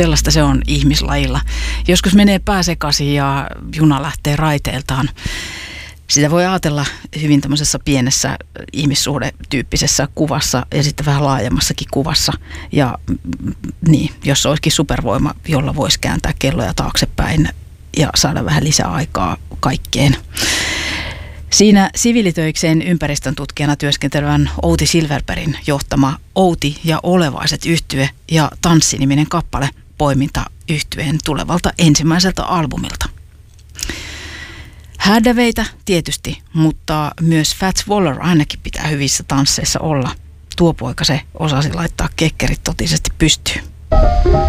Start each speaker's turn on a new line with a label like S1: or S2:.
S1: Sellaista se on ihmislajilla. Joskus menee pää sekaisin ja juna lähtee raiteiltaan. Sitä voi ajatella hyvin tämmöisessä pienessä ihmissuhdetyyppisessä kuvassa ja sitten vähän laajemmassakin kuvassa. Ja niin, jos olisikin supervoima, jolla voisi kääntää kelloja taaksepäin ja saada vähän lisää aikaa kaikkeen. Siinä siviilitöikseen ympäristön tutkijana työskentelevän Outi Silverbergin johtama Outi ja olevaiset -yhtye ja Tanssi-niminen kappale poiminta yhtyeen tulevalta ensimmäiseltä albumilta. Häädäveitä tietysti, mutta myös Fats Waller ainakin pitää hyvissä tansseissa olla. Tuo poika se osasi laittaa kekkerit totisesti pystyyn.